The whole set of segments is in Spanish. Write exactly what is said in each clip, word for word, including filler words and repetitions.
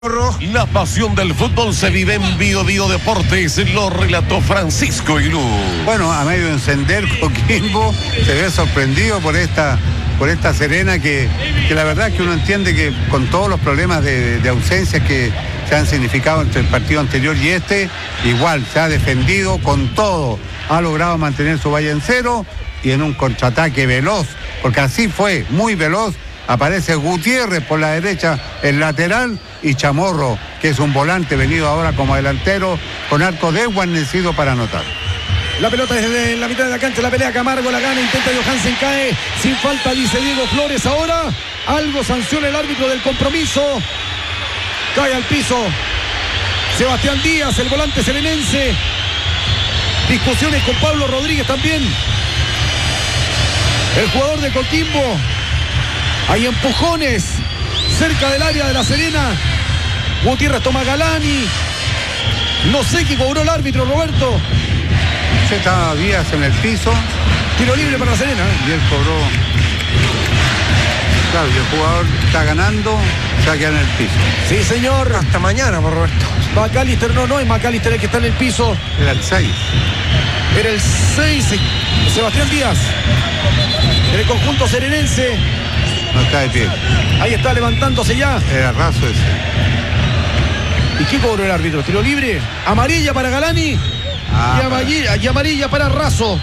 La pasión del fútbol se vive en Bio Bio Deportes, lo relató Francisco Ilú. Bueno, a medio encender, Coquimbo se ve sorprendido por esta, por esta Serena que, que la verdad es que uno entiende que con todos los problemas de, de ausencias que se han significado entre el partido anterior y este, igual se ha defendido con todo, ha logrado mantener su valle en cero y en un contraataque veloz, porque así fue, muy veloz. Aparece Gutiérrez por la derecha, el lateral, y Chamorro, que es un volante venido ahora como delantero, con arco desguarnecido para anotar. La pelota desde la mitad de la cancha, la pelea Camargo, la gana, intenta Johansen, cae, sin falta, dice Diego Flores ahora. Algo sanciona el árbitro del compromiso. Cae al piso Sebastián Díaz, el volante serenense. Discusiones con Pablo Rodríguez también. El jugador de Coquimbo. Hay empujones cerca del área de La Serena. Gutiérrez toma Galani. No sé qué cobró el árbitro, Roberto. Se estaba Díaz en el piso. Tiro libre para La Serena. Y él cobró. Claro, y el jugador está ganando, se queda en el piso. Sí, señor. Hasta mañana, por Roberto. McAllister, no, no es McAllister el que está en el piso. Era el seis. Era el seis. Sebastián Díaz. En el conjunto serenense. No está de pie. Ahí está levantándose ya. Era raso ese. ¿Y qué cobró el árbitro? ¿Tiro libre? Amarilla para Galani. Ah, y, amarilla, y amarilla para Razo.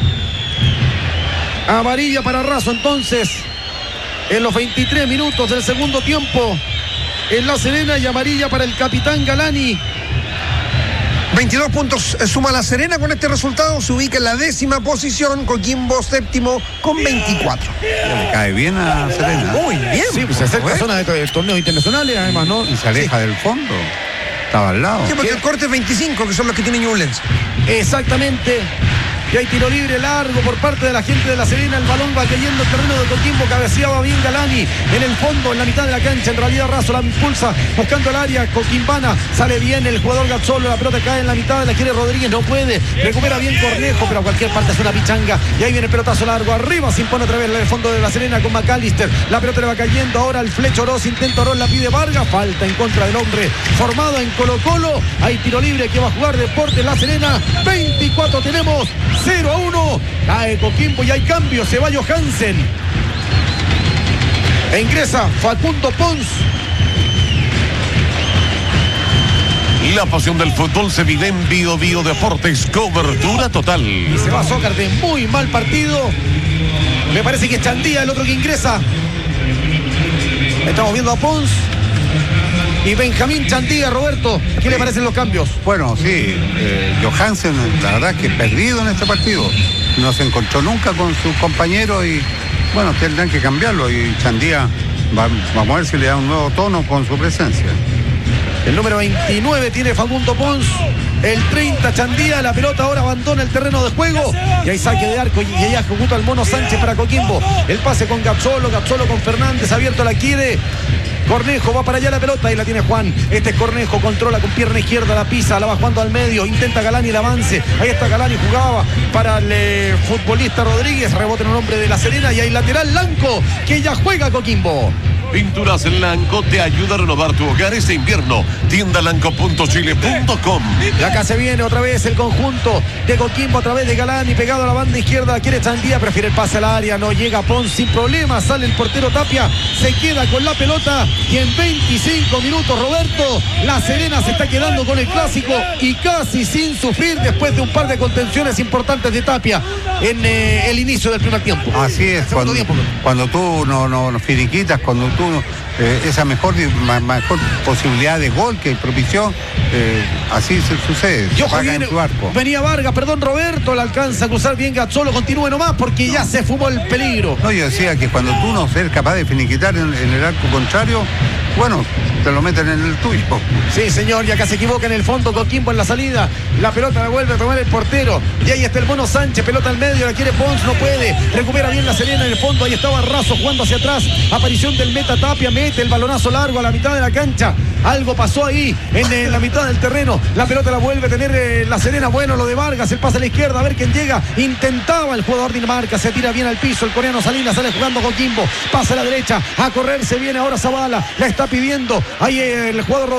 Amarilla para Razo entonces. En los veintitrés minutos del segundo tiempo. En La Serena, y amarilla para el capitán Galani. veintidós puntos suma La Serena con este resultado. Se ubica en la décima posición. Coquimbo séptimo con veinticuatro. Le cae bien a Serena. Muy bien. Sí, pues se acerca a zonas de torneos internacionales además, ¿no? Y se aleja sí. del fondo. Estaba al lado. Sí, porque el corte es veinticinco, que son los que tiene Ñublense. Exactamente. Y hay tiro libre largo por parte de la gente de La Serena. El balón va cayendo el terreno de Coquimbo. Cabeceaba bien Galani en el fondo, en la mitad de la cancha. En realidad Razo la impulsa buscando el área coquimbana. Sale bien el jugador Gazzolo. La pelota cae en la mitad. La quiere Rodríguez. No puede. Recupera bien Cornejo, pero a cualquier parte es una pichanga. Y ahí viene el pelotazo largo. Arriba se impone otra vez el fondo de La Serena con McAllister. La pelota le va cayendo ahora al Flecho Oroz. Intenta Oroz, la pide Vargas. Falta en contra del hombre formado en Colo Colo. Hay tiro libre que va a jugar Deportes La Serena. veinticuatro tenemos. cero a uno, cae Coquimbo y hay cambio, se va Johansen e ingresa Facundo Pons. La pasión del fútbol se vive en Bio Bio Deportes, cobertura total. Y se va Sócrates, muy mal partido. Me parece que es Chandía el otro que ingresa. Estamos viendo a Pons y Benjamín Chandía. Roberto, ¿qué le parecen los cambios? Bueno, sí, eh, Johansen, la verdad es que perdido en este partido. No se encontró nunca con sus compañeros y, bueno, tendrán que cambiarlo. Y Chandía, va, vamos a ver si le da un nuevo tono con su presencia. El número veintinueve tiene Facundo Pons. El treinta Chandía, la pelota ahora abandona el terreno de juego. Y hay saque de arco y ya ejecuta al Mono Sánchez para Coquimbo. El pase con Gazzolo, Gazzolo con Fernández, abierto la quiere. Cornejo, va para allá la pelota y la tiene Juan. Este es Cornejo, controla con pierna izquierda, la pisa, la va jugando al medio, intenta Galani el avance. Ahí está Galani, jugaba para el eh, futbolista Rodríguez, rebote en un hombre de La Serena y hay lateral Lanco, que ya juega Coquimbo. Pinturas Lanco te ayuda a renovar tu hogar este invierno. Tienda lanco punto chile punto com. Y acá se viene otra vez el conjunto de Coquimbo a través de Galani, pegado a la banda izquierda, quiere Chandía, prefiere el pase al área, no llega Pons sin problema, sale el portero Tapia, se queda con la pelota y en veinticinco minutos, Roberto, La Serena se está quedando con el clásico y casi sin sufrir después de un par de contenciones importantes de Tapia en eh, el inicio del primer tiempo. Así es, cuando, cuando tú no, no, no finiquitas, cuando tú Eh, esa mejor, mejor posibilidad de gol que propició, eh, así se sucede. Yo se viene, en tu arco. Venía Vargas, perdón, Roberto, le alcanza a cruzar bien Gazzolo, continúe nomás porque no. Ya se fumó el peligro. No, yo decía que cuando tú no eres capaz de finiquitar en, en el arco contrario, bueno, te lo meten en el tuyo. Sí, señor, y acá se equivoca en el fondo Coquimbo en la salida. La pelota la vuelve a tomar el portero. Y ahí está el Mono Sánchez, pelota al medio, la quiere Pons, no puede. Recupera bien La Serena en el fondo, ahí estaba Razo jugando hacia atrás. Aparición del meta Tapia, mete el balonazo largo a la mitad de la cancha. Algo pasó ahí en, en la mitad del terreno. La pelota la vuelve a tener eh, La Serena. Bueno, lo de Vargas, el pase a la izquierda, a ver quién llega. Intentaba el jugador Dinamarca, se tira bien al piso. El coreano Salinas sale jugando Coquimbo. Pasa a la derecha, a correr se viene ahora Zavala. La está pidiendo Ahí el jugador